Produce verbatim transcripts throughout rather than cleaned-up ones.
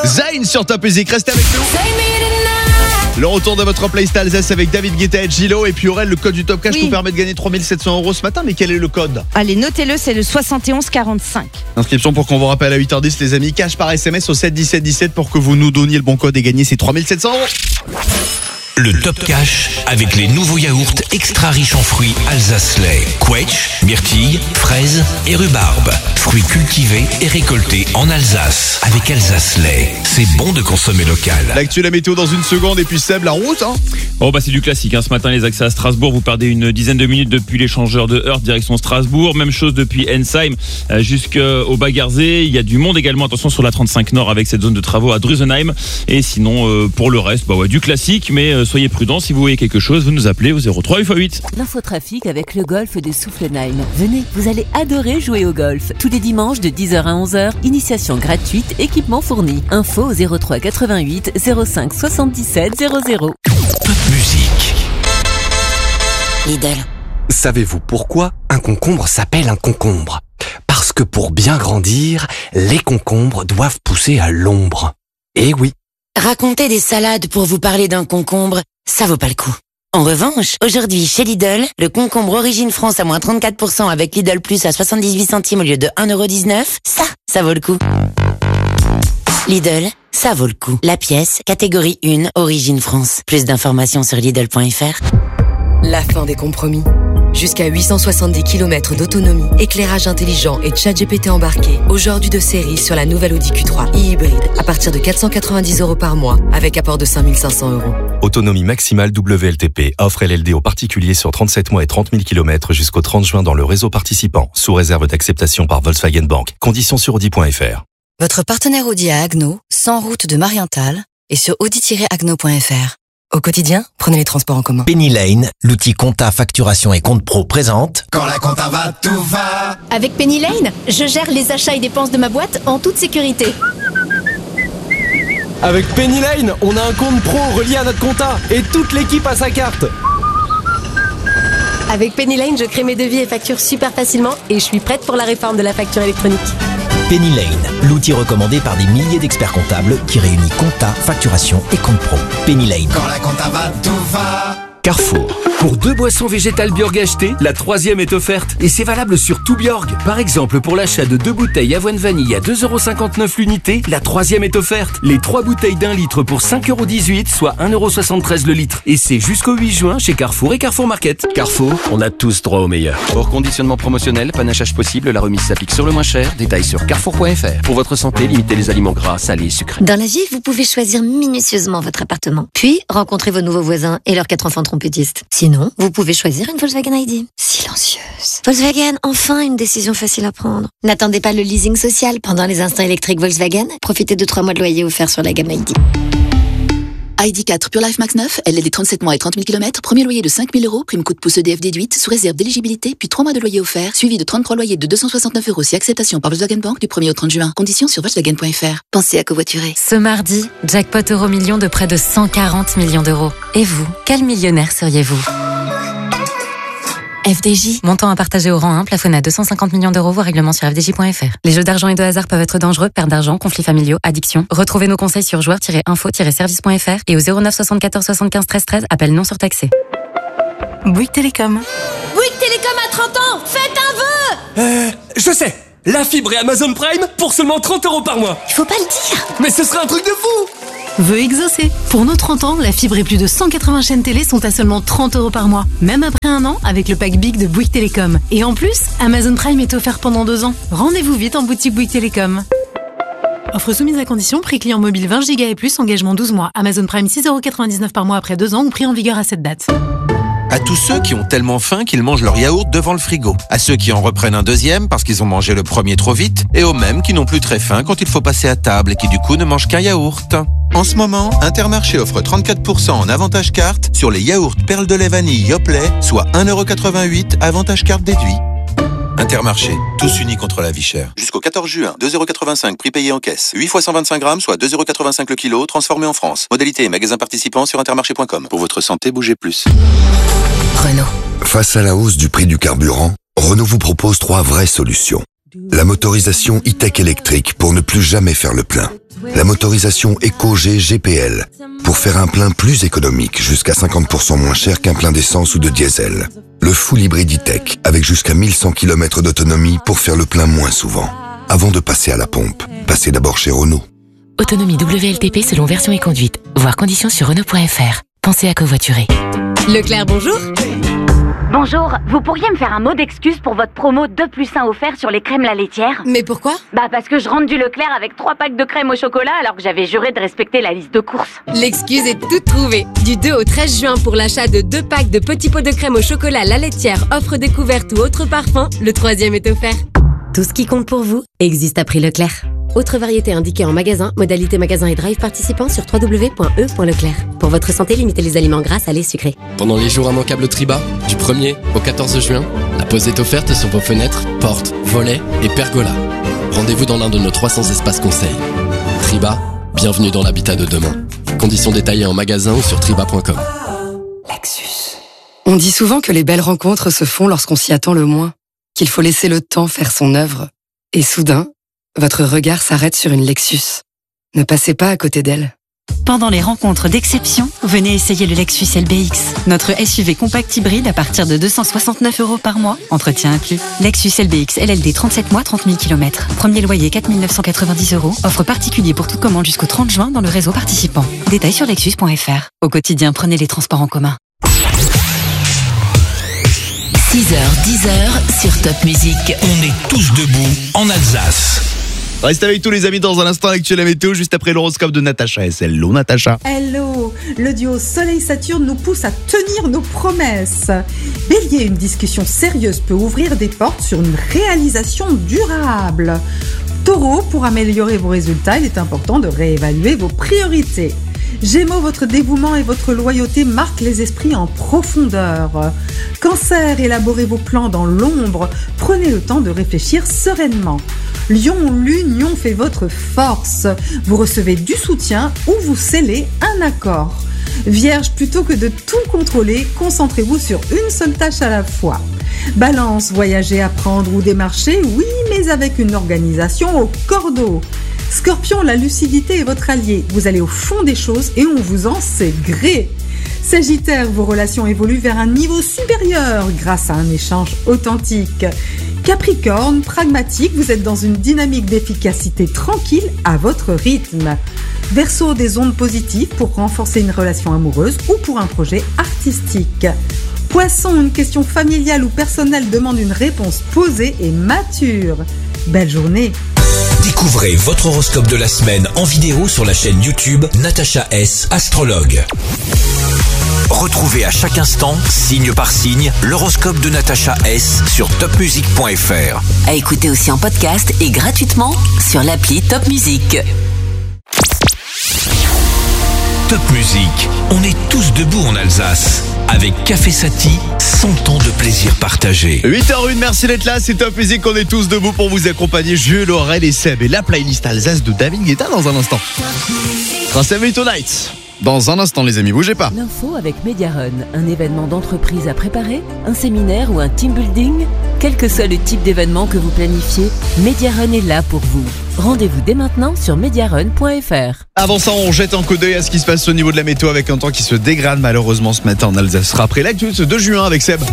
Zayn sur Top Music, restez avec nous. Le retour de votre playlist Alsace avec David Guetta et Gilo. Et puis Aurel, le code du Top Cash oui. nous permet de gagner trois mille sept cents euros ce matin. Mais quel est le code ? Allez, notez-le, c'est le soixante et onze quarante-cinq. Inscription pour qu'on vous rappelle à huit heures dix les amis. Cash par S M S au sept dix-sept dix-sept pour que vous nous donniez le bon code et gagner ces trois mille sept cents euros. Le Top Cash avec les nouveaux yaourts extra riches en fruits Alsace-Lait. Quetch, myrtille, fraises et rhubarbe. Fruits cultivés et récoltés en Alsace. Avec Alsace-Lait, c'est bon de consommer local. L'actu, la météo dans une seconde et puis Seb, la route hein. Oh bah c'est du classique hein. Ce matin les accès à Strasbourg, vous perdez une dizaine de minutes depuis l'échangeur de Heurt direction Strasbourg. Même chose depuis Ensheim euh, jusqu'au Bas-Garzée. Il y a du monde également, attention sur la trente-cinq Nord avec cette zone de travaux à Drusenheim. Et sinon euh, pour le reste, bah ouais, du classique, mais euh, soyez prudents, si vous voyez quelque chose, vous nous appelez au zéro trois huit fois huit. L'infotrafic avec le golf de Soufflenheim. Venez, vous allez adorer jouer au golf. Tous les dimanches de dix heures à onze heures, initiation gratuite, équipement fourni. Info au zéro trois quatre-vingt-huit zéro cinq soixante-dix-sept zéro zéro. Top musique. Lidl. Savez-vous pourquoi un concombre s'appelle un concombre ? Parce que pour bien grandir, les concombres doivent pousser à l'ombre. Eh oui. Raconter des salades pour vous parler d'un concombre, ça vaut pas le coup. En revanche, aujourd'hui chez Lidl, le concombre Origine France à moins trente-quatre pour cent avec Lidl Plus à soixante-dix-huit centimes au lieu de un euro dix-neuf, ça, ça vaut le coup. Lidl, ça vaut le coup. La pièce, catégorie un, Origine France. Plus d'informations sur Lidl point F R. La fin des compromis. Jusqu'à huit cent soixante-dix kilomètres d'autonomie, éclairage intelligent et ChatGPT embarqué. Aujourd'hui de série sur la nouvelle Audi Q trois e-hybride à partir de quatre cent quatre-vingt-dix euros par mois avec apport de cinq mille cinq cents euros. Autonomie maximale W L T P. Offre L L D aux particuliers sur trente-sept mois et trente mille kilomètres jusqu'au trente juin dans le réseau participant, sous réserve d'acceptation par Volkswagen Bank. Conditions sur Audi point F R. Votre partenaire Audi à Agno, cent route de Marienthal et sur audi tiret agno point F R. Au quotidien, prenez les transports en commun. Penny Lane, l'outil compta, facturation et compte pro présente. Quand la compta va, tout va. Avec Penny Lane, je gère les achats et dépenses de ma boîte en toute sécurité. Avec Penny Lane, on a un compte pro relié à notre compta et toute l'équipe a sa carte. Avec Penny Lane, je crée mes devis et factures super facilement et je suis prête pour la réforme de la facture électronique. Penny Lane, l'outil recommandé par des milliers d'experts comptables qui réunit compta, facturation et compte pro. Penny Lane. Quand la compta va, tout va. Carrefour. Pour deux boissons végétales Bjorg achetées, la troisième est offerte. Et c'est valable sur tout Bjorg. Par exemple, pour l'achat de deux bouteilles avoine vanille à deux euros cinquante-neuf l'unité, la troisième est offerte. Les trois bouteilles d'un litre pour cinq euros dix-huit, soit un euro soixante-treize le litre. Et c'est jusqu'au huit juin chez Carrefour et Carrefour Market. Carrefour, on a tous droit au meilleur. Hors conditionnement promotionnel, panachage possible, la remise s'applique sur le moins cher. Détails sur carrefour point F R. Pour votre santé, limitez les aliments gras, salés et sucrés. Dans la vie, vous pouvez choisir minutieusement votre appartement. Puis, rencontrer vos nouveaux voisins et leurs quatre enfants trompettistes. Sinon, vous pouvez choisir une Volkswagen I D. Silencieuse. Volkswagen, enfin une décision facile à prendre. N'attendez pas le leasing social. Pendant les instants électriques Volkswagen, profitez de trois mois de loyer offerts sur la gamme I D. I D quatre Pure Life Max neuf, L L D trente-sept mois et trente mille kilomètres, premier loyer de cinq mille euros, prime coup de pouce E D F déduite, sous réserve d'éligibilité, puis trois mois de loyer offert, suivi de trente-trois loyers de deux cent soixante-neuf euros si acceptation par Volkswagen Bank du premier au trente juin. Conditions sur Volkswagen point F R. Pensez à covoiturer. Ce mardi, jackpot euro million de près de cent quarante millions d'euros. Et vous, quel millionnaire seriez-vous ? F D J. Montant à partager au rang un, plafonné à deux cent cinquante millions d'euros, voire règlement sur f d j point f r. Les jeux d'argent et de hasard peuvent être dangereux, perte d'argent, conflits familiaux, addiction. Retrouvez nos conseils sur joueurs tiret info tiret service point f r et au zéro neuf soixante-quatorze soixante-quinze treize treize, appel non surtaxé. Bouygues Télécom. Bouygues Télécom à trente ans, faites un vœu. Euh, je sais. La fibre et Amazon Prime pour seulement trente euros par mois. Il faut pas le dire. Mais ce serait un truc de fou. Vœu exaucé. Pour nos trente ans, la fibre et plus de cent quatre-vingts chaînes télé sont à seulement trente euros par mois. Même après un an, avec le pack Big de Bouygues Télécom. Et en plus, Amazon Prime est offert pendant deux ans. Rendez-vous vite en boutique Bouygues Télécom. Offre soumise à condition, prix client mobile vingt giga et plus, engagement douze mois. Amazon Prime six euros quatre-vingt-dix-neuf par mois après deux ans ou prix en vigueur à cette date. À tous ceux qui ont tellement faim qu'ils mangent leur yaourt devant le frigo. À ceux qui en reprennent un deuxième parce qu'ils ont mangé le premier trop vite. Et aux mêmes qui n'ont plus très faim quand il faut passer à table et qui du coup ne mangent qu'un yaourt. En ce moment, Intermarché offre trente-quatre pour cent en avantage carte sur les yaourts perles de lait vanille Yoplait, soit un euro quatre-vingt-huit, avantage carte déduit. Intermarché, tous unis contre la vie chère. Jusqu'au quatorze juin, deux euros quatre-vingt-cinq, prix payé en caisse. huit fois cent vingt-cinq grammes, soit deux euros quatre-vingt-cinq le kilo, transformé en France. Modalité et magasin participant sur intermarché point com. Pour votre santé, bougez plus. Renault. Face à la hausse du prix du carburant, Renault vous propose trois vraies solutions. La motorisation e-tech électrique pour ne plus jamais faire le plein. La motorisation EcoG G P L pour faire un plein plus économique, jusqu'à cinquante pour cent moins cher qu'un plein d'essence ou de diesel. Le full hybride e-tech avec jusqu'à mille cent kilomètres d'autonomie pour faire le plein moins souvent. Avant de passer à la pompe, passez d'abord chez Renault. Autonomie W L T P selon version et conduite. Voir conditions sur Renault point F R. Pensez à covoiturer. Leclerc, bonjour. Bonjour, vous pourriez me faire un mot d'excuse pour votre promo deux plus un offert sur les crèmes la laitière? Mais pourquoi? Bah parce que je rentre du Leclerc avec trois packs de crème au chocolat alors que j'avais juré de respecter la liste de courses. L'excuse est toute trouvée. Du deux au treize juin pour l'achat de deux packs de petits pots de crème au chocolat la laitière, offre découverte ou autre parfum, le troisième est offert. Tout ce qui compte pour vous existe à prix Leclerc. Autre variété indiquée en magasin, modalité magasin et drive participant sur w w w point e point leclerc. Pour votre santé, limitez les aliments gras, salés, sucrés. Pendant les jours immanquables Triba, du premier au quatorze juin, la pause est offerte sur vos fenêtres, portes, volets et pergolas. Rendez-vous dans l'un de nos trois cents espaces conseils. Triba, bienvenue dans l'habitat de demain. Conditions détaillées en magasin ou sur triba point com. Lexus. On dit souvent que les belles rencontres se font lorsqu'on s'y attend le moins, qu'il faut laisser le temps faire son œuvre. Et soudain, votre regard s'arrête sur une Lexus. Ne passez pas à côté d'elle. Pendant les rencontres d'exception, venez essayer le Lexus L B X. Notre S U V compact hybride à partir de deux cent soixante-neuf euros par mois, entretien inclus. Lexus L B X L L D trente-sept mois, trente mille kilomètres. Premier loyer quatre mille neuf cent quatre-vingt-dix euros. Offre particulier pour toute commande jusqu'au trente juin dans le réseau participant. Détails sur lexus point F R. Au quotidien, prenez les transports en commun. six heures, dix heures sur Top Music. On est tous debout en Alsace. Restez avec tous les amis dans un instant l'actuel la météo juste après l'horoscope de Natacha S. Hello Natacha. Hello. Le duo Soleil-Saturne nous pousse à tenir nos promesses. Bélier, une discussion sérieuse peut ouvrir des portes sur une réalisation durable. Taureau, pour améliorer vos résultats, il est important de réévaluer vos priorités. Gémeaux, votre dévouement et votre loyauté marquent les esprits en profondeur. Cancer, élaborez vos plans dans l'ombre. Prenez le temps de réfléchir sereinement. Lion, l'union fait votre force. Vous recevez du soutien ou vous scellez un accord. Vierge, plutôt que de tout contrôler, concentrez-vous sur une seule tâche à la fois. Balance, voyager, apprendre ou démarcher, oui, mais avec une organisation au cordeau. Scorpion, la lucidité est votre allié. Vous allez au fond des choses et on vous en sait gré. Sagittaire, vos relations évoluent vers un niveau supérieur grâce à un échange authentique. Capricorne, pragmatique, vous êtes dans une dynamique d'efficacité tranquille à votre rythme. Verseau, des ondes positives pour renforcer une relation amoureuse ou pour un projet artistique. Poisson, une question familiale ou personnelle demande une réponse posée et mature. Belle journée. Découvrez votre horoscope de la semaine en vidéo sur la chaîne YouTube Natacha S. Astrologue. Retrouvez à chaque instant, signe par signe, l'horoscope de Natacha S. sur top music point F R. À écouter aussi en podcast et gratuitement sur l'appli Top Music. Top Music, on est tous debout en Alsace. Avec Café Sati, cent ans de plaisir partagé. huit heures une, merci d'être là, c'est Top Music, on est tous debout pour vous accompagner. Jules, Aurel et Seb et la playlist Alsace de David Guetta dans un instant. Transformé Tonight. Dans un instant les amis, bougez pas. L'info avec Mediarun, un événement d'entreprise à préparer, un séminaire ou un team building. Quel que soit le type d'événement que vous planifiez, Mediarun est là pour vous. Rendez-vous dès maintenant sur mediarun point F R. Avant ça, on jette un coup d'œil à ce qui se passe au niveau de la météo avec un temps qui se dégrade malheureusement ce matin en Alsace. Ce sera après l'actu de ce deux juin avec Seb.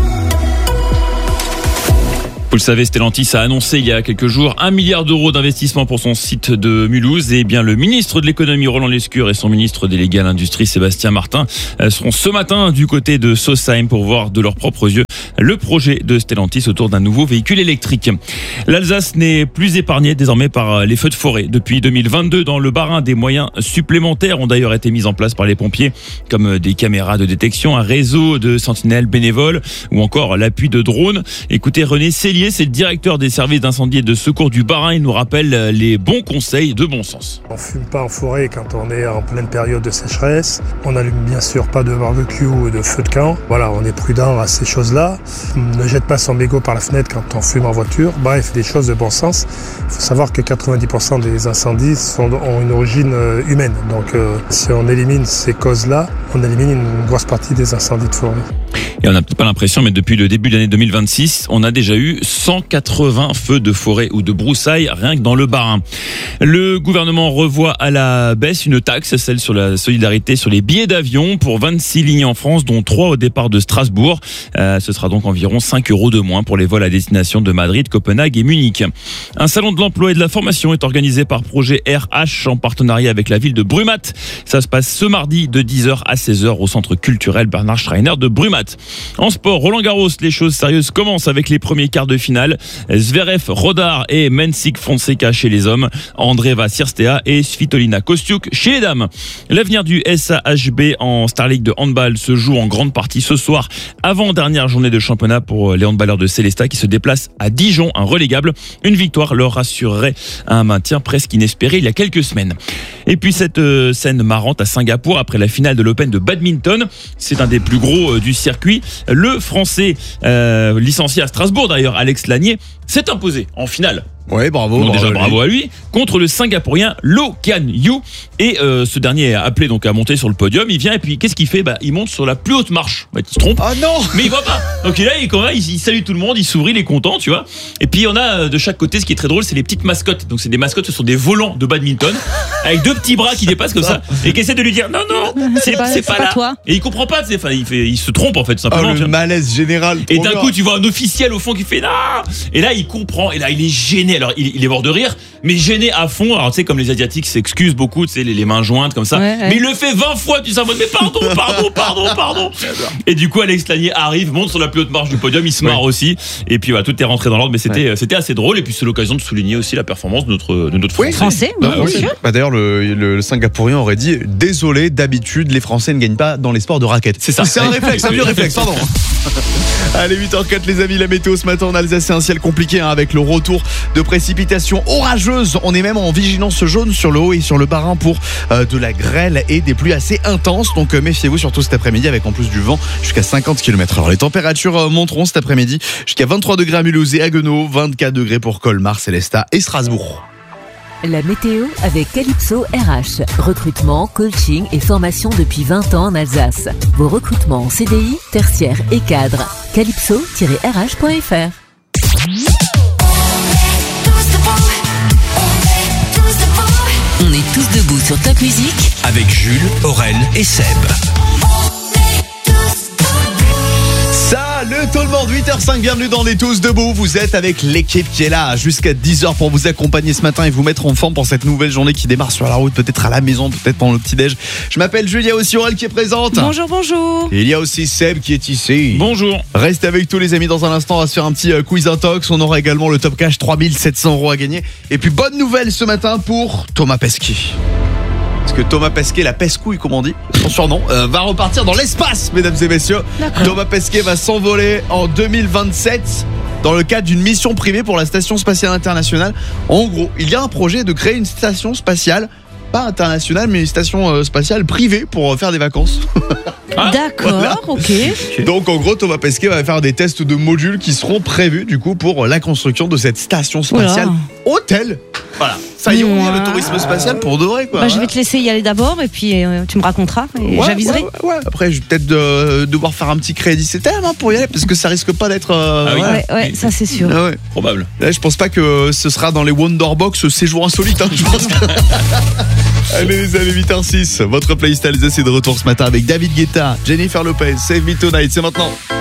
Vous le savez, Stellantis a annoncé il y a quelques jours un milliard d'euros d'investissement pour son site de Mulhouse. Et bien, le ministre de l'économie Roland Lescure et son ministre délégué à l'industrie Sébastien Martin seront ce matin du côté de Sausheim pour voir de leurs propres yeux le projet de Stellantis autour d'un nouveau véhicule électrique. L'Alsace n'est plus épargnée désormais par les feux de forêt. Depuis deux mille vingt-deux, dans le Bas-Rhin, des moyens supplémentaires ont d'ailleurs été mis en place par les pompiers, comme des caméras de détection, un réseau de sentinelles bénévoles ou encore l'appui de drones. Écoutez, René Cellier, c'est le directeur des services d'incendie et de secours du Bas-Rhin. Il nous rappelle les bons conseils de bon sens. On ne fume pas en forêt quand on est en pleine période de sécheresse. On n'allume bien sûr pas de barbecue ou de feu de camp. Voilà, on est prudent à ces choses-là. Ne jette pas son mégot par la fenêtre quand on fume en voiture. Bref, des choses de bon sens. Il faut savoir que quatre-vingt-dix pour cent des incendies sont, ont une origine humaine. Donc euh, si on élimine ces causes-là, on élimine une grosse partie des incendies de forêt. Et on n'a peut-être pas l'impression, mais depuis le début de l'année deux mille vingt-six, on a déjà eu cent quatre-vingts feux de forêt ou de broussailles rien que dans le Bas-Rhin. Le gouvernement revoit à la baisse une taxe, celle sur la solidarité sur les billets d'avion pour vingt-six lignes en France, dont trois au départ de Strasbourg. Euh, ce sera donc environ cinq euros de moins pour les vols à destination de Madrid, Copenhague et Munich. Un salon de l'emploi et de la formation est organisé par Projet R H en partenariat avec la ville de Brumath. Ça se passe ce mardi de dix heures à seize heures au centre culturel Bernard Schreiner de Brumath. En sport, Roland Garros, les choses sérieuses commencent avec les premiers quarts de finale. Zverev, Rodar et Mensik Fonseca chez les hommes, Andreeva Sirstea et Svitolina Kostiuk chez les dames. L'avenir du S A H B en Star League de handball se joue en grande partie ce soir, avant-dernière journée de championnat pour les handballeurs de Célestat qui se déplacent à Dijon, un relégable. Une victoire leur assurerait un maintien presque inespéré il y a quelques semaines. Et puis cette euh, scène marrante à Singapour après la finale de l'Open de badminton, c'est un des plus gros euh, du circuit. Le Français euh, licencié à Strasbourg d'ailleurs, Alex Lanier, s'est imposé en finale. Ouais, bravo. Donc bravo déjà bravo à lui contre le Singapourien Lo Kan Yu, et euh, ce dernier est appelé donc à monter sur le podium. Il vient et puis qu'est-ce qu'il fait? Bah il monte sur la plus haute marche. Bah, il se trompe. Ah non. Mais il voit pas. Donc là il, quand même, il, il salue tout le monde, il sourit, il est content, tu vois. Et puis on a de chaque côté, ce qui est très drôle, c'est les petites mascottes. Donc c'est des mascottes, ce sont des volants de badminton avec deux petits bras qui dépassent comme ça et qui essaient de lui dire non non, c'est pas, c'est pas, pas là. Toi. Et il comprend pas. Enfin, il fait, il se trompe en fait simplement. Oh, le malaise général. Et d'un coup tu vois un officiel au fond qui fait non. Et là il comprend. Et là il est gêné. Alors il, il est mort de rire, mais gêné à fond. Alors tu sais, comme les Asiatiques s'excusent beaucoup, tu sais, les, les mains jointes comme ça. Ouais, ouais. Mais il le fait vingt fois, tu sais, en mode mais pardon, pardon, pardon, pardon. Et du coup, Alex Lanier arrive, monte sur la plus haute marche du podium, il se marre ouais. aussi. Et puis voilà, tout est rentré dans l'ordre, mais c'était, ouais. c'était assez drôle. Et puis c'est l'occasion de souligner aussi la performance de notre, de notre oui. Français. Français, bah, oui, oui. Bah, d'ailleurs, le, le, le Singapourien aurait dit désolé, d'habitude, les Français ne gagnent pas dans les sports de raquettes. C'est ça. C'est un réflexe, un vieux réflexe, pardon. Allez, huit heures quatre les amis, la météo ce matin en Alsace, c'est un ciel compliqué hein, avec le retour de précipitations orageuses. On est même en vigilance jaune sur le haut et sur le Bas-Rhin pour euh, de la grêle et des pluies assez intenses. Donc euh, méfiez-vous surtout cet après-midi avec en plus du vent jusqu'à cinquante kilomètres heure. Les températures euh, monteront cet après-midi jusqu'à vingt-trois degrés à Mulhouse et à Haguenau, vingt-quatre degrés pour Colmar, Célestat et Strasbourg. La météo avec Calypso R H. Recrutement, coaching et formation depuis vingt ans en Alsace. Vos recrutements en C D I, tertiaire et cadre. calypso tiret r h point f r. On est tous debout sur Top Music avec Jules, Aurel et Seb. Salut tout le monde, huit heures cinq, bienvenue dans Les Tous Debout. Vous êtes avec l'équipe qui est là jusqu'à dix heures pour vous accompagner ce matin et vous mettre en forme pour cette nouvelle journée qui démarre sur la route, peut-être à la maison, peut-être pendant le petit-déj. Je m'appelle Jules, il y a aussi Aurel qui est présente. Bonjour, bonjour. Et il y a aussi Seb qui est ici. Bonjour. Restez avec tous les amis dans un instant, on va se faire un petit quiz intox. On aura également le Top Cash, trois mille sept cents euros à gagner. Et puis bonne nouvelle ce matin pour Thomas Pesquet. Parce que Thomas Pesquet, la Pescouille comme on dit, son surnom, euh, va repartir dans l'espace, mesdames et messieurs. D'accord. Thomas Pesquet va s'envoler en deux mille vingt-sept dans le cadre d'une mission privée pour la Station Spatiale Internationale. En gros, il y a un projet de créer une station spatiale, pas internationale, mais une station euh, spatiale privée pour euh, faire des vacances. Ah, d'accord, voilà. Ok. Donc en gros, Thomas Pesquet va faire des tests de modules qui seront prévus du coup pour la construction de cette station spatiale hôtel. Voilà, ça y est, on y a le tourisme spatial pour de vrai quoi. Bah, voilà. Je vais te laisser y aller d'abord et puis euh, tu me raconteras et ouais, j'aviserai. Ouais, ouais, ouais. Après, je vais peut-être de, devoir faire un petit crédit C T M hein, pour y aller parce que ça risque pas d'être. Euh, ah oui. Ouais, ouais, ça c'est sûr. Ah ouais. Probable. Là, je pense pas que ce sera dans les Wonderbox séjour insolite. Hein, je pense que... Allez les amis, huit heures six, votre playlist Alsace est de retour ce matin avec David Guetta, Jennifer Lopez, Save Me Tonight, c'est maintenant.